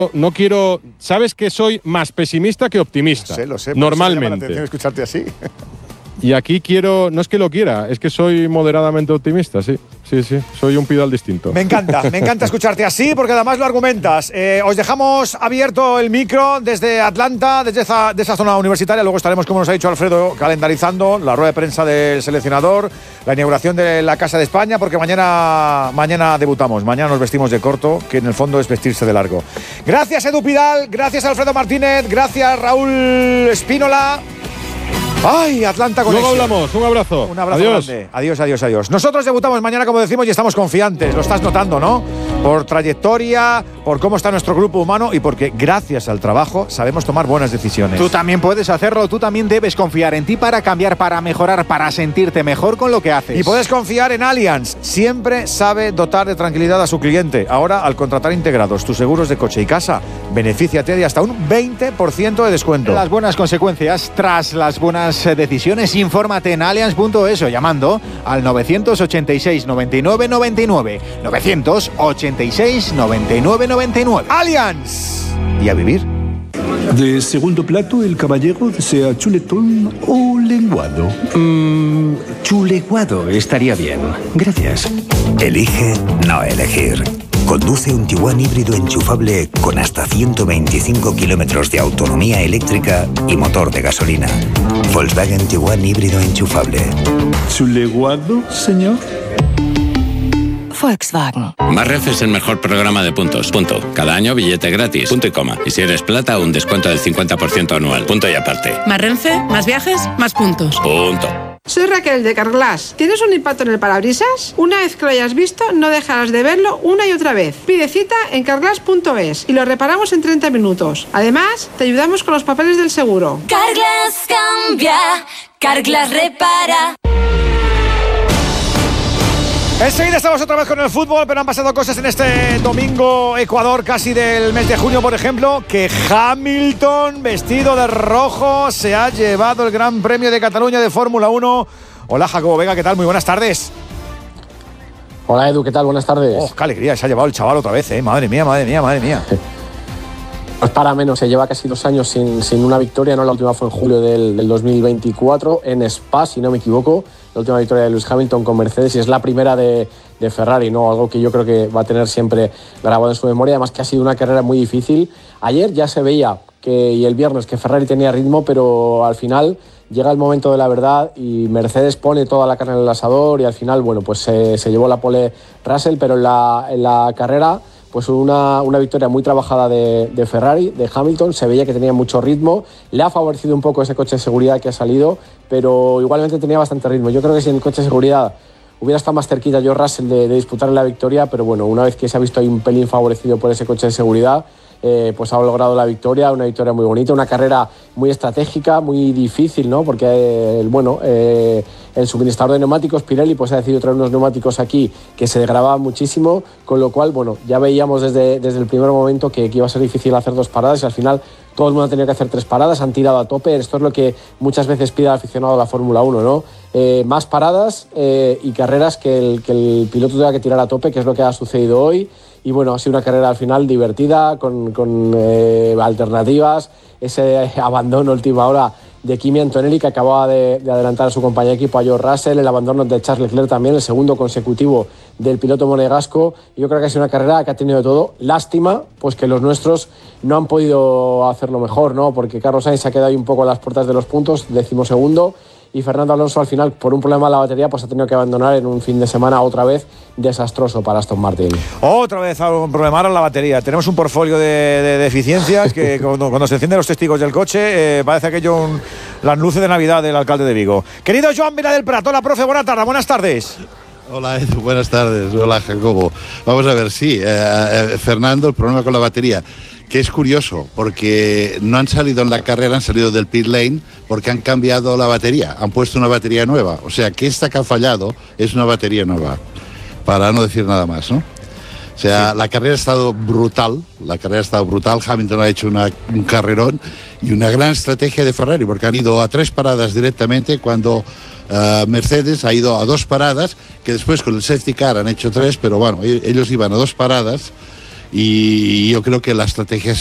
No quiero... Sabes que soy más pesimista que optimista. Lo sé. Normalmente. Me llama la atención escucharte así. Y aquí quiero... No es que lo quiera, es que soy moderadamente optimista, sí. Sí, soy un Pidal distinto. Me encanta escucharte así porque además lo argumentas. Os dejamos abierto el micro desde Atlanta, desde esa zona universitaria. Luego estaremos, como nos ha dicho Alfredo, calendarizando la rueda de prensa del seleccionador, la inauguración de la Casa de España, porque mañana debutamos. Mañana nos vestimos de corto, que en el fondo es vestirse de largo. Gracias, Edu Pidal. Gracias, Alfredo Martínez. Gracias, Raúl Espínola. ¡Ay, Atlanta con Luego hablamos, un abrazo. Un abrazo adiós. grande. Adiós. Nosotros debutamos mañana, como decimos, y estamos confiantes. Lo estás notando, ¿no? Por trayectoria, por cómo está nuestro grupo humano y porque gracias al trabajo sabemos tomar buenas decisiones. Tú también puedes hacerlo, tú también debes confiar en ti para cambiar, para mejorar, para sentirte mejor con lo que haces. Y puedes confiar en Allianz. Siempre sabe dotar de tranquilidad a su cliente. Ahora, al contratar integrados tus seguros de coche y casa, benefíciate de hasta un 20% de descuento. Las buenas consecuencias tras las buenas decisiones, infórmate en allianz.es o llamando al 986 99 99. 986 99 99. Allianz. Y a vivir. De segundo plato, el caballero desea chuletón o lenguado. Chuleguado estaría bien. Gracias. Elige no elegir. Conduce un Tiguan híbrido enchufable con hasta 125 kilómetros de autonomía eléctrica y motor de gasolina. Volkswagen Tiguan híbrido enchufable. ¿Chuleguado, señor? Volkswagen. Más-Ref es el mejor programa de puntos. Punto. Cada año billete gratis. Punto y coma. Y si eres plata, un descuento del 50% anual. Punto y aparte. Más Renfe, más viajes, más puntos. Punto. Soy Raquel de Carglass. ¿Tienes un impacto en el parabrisas? Una vez que lo hayas visto, no dejarás de verlo una y otra vez. Pide cita en carglass.es y lo reparamos en 30 minutos. Además, te ayudamos con los papeles del seguro. Carglass cambia, Carglass repara. Enseguida estamos otra vez con el fútbol, pero han pasado cosas en este domingo Ecuador, casi del mes de junio, por ejemplo, que Hamilton, vestido de rojo, se ha llevado el Gran Premio de Cataluña de Fórmula 1. Hola, Jacobo Vega, ¿qué tal? Muy buenas tardes. Hola, Edu, ¿qué tal? Buenas tardes. Oh, qué alegría, se ha llevado el chaval otra vez, ¿eh? Madre mía. Pues para menos, se lleva casi 2 años sin una victoria, ¿no? La última fue en julio del 2024 en Spa, si no me equivoco. La última victoria de Lewis Hamilton con Mercedes y es la primera de Ferrari, ¿no? Algo que yo creo que va a tener siempre grabado en su memoria. Además que ha sido una carrera muy difícil. Ayer ya se veía y el viernes que Ferrari tenía ritmo, pero al final llega el momento de la verdad y Mercedes pone toda la carne en el asador y al final, bueno, pues se llevó la pole Russell, pero en la carrera pues una victoria muy trabajada de Ferrari, de Hamilton. Se veía que tenía mucho ritmo, le ha favorecido un poco ese coche de seguridad que ha salido, pero igualmente tenía bastante ritmo. Yo creo que si en el coche de seguridad hubiera estado más cerquita George Russell de disputar la victoria, pero bueno, una vez que se ha visto ahí un pelín favorecido por ese coche de seguridad, pues ha logrado la victoria, una victoria muy bonita, una carrera muy estratégica, muy difícil, ¿no? Porque el suministrador de neumáticos, Pirelli, pues ha decidido traer unos neumáticos aquí que se degradaban muchísimo, con lo cual, bueno, ya veíamos desde el primer momento que iba a ser difícil hacer 2 paradas y al final todo el mundo ha tenido que hacer 3 paradas, han tirado a tope. Esto es lo que muchas veces pide al aficionado a la Fórmula 1, ¿no? Más paradas y carreras que el piloto tenga que tirar a tope, que es lo que ha sucedido hoy. Y bueno, ha sido una carrera al final divertida, con alternativas, ese abandono última hora de Kimi Antonelli, que acababa de adelantar a su compañero de equipo, a George Russell, el abandono de Charles Leclerc también, el segundo consecutivo del piloto monegasco. Yo creo que ha sido una carrera que ha tenido de todo. Lástima, pues que los nuestros no han podido hacerlo mejor, ¿no? Porque Carlos Sainz se ha quedado ahí un poco a las puertas de los puntos, 12º, y Fernando Alonso al final, por un problema de la batería, pues ha tenido que abandonar en un fin de semana otra vez desastroso para Aston Martin. Otra vez un problema en la batería. Tenemos un portfolio de deficiencias que cuando se encienden los testigos del coche parece aquello las luces de Navidad del alcalde de Vigo. Querido Joan Vila del Prat, hola, profe, buenas tardes. Hola Edu, buenas tardes. Hola Jacobo. Vamos a ver, sí, Fernando, el problema con la batería, que es curioso, porque no han salido en la carrera, han salido del pit lane porque han cambiado la batería, han puesto una batería nueva. O sea, que esta que ha fallado es una batería nueva, para no decir nada más, ¿no? O sea, sí. La carrera ha estado brutal, Hamilton ha hecho un carrerón y una gran estrategia de Ferrari, porque han ido a 3 paradas directamente cuando Mercedes ha ido a 2 paradas, que después con el safety car han hecho 3, pero bueno, ellos iban a 2 paradas, y yo creo que la estrategia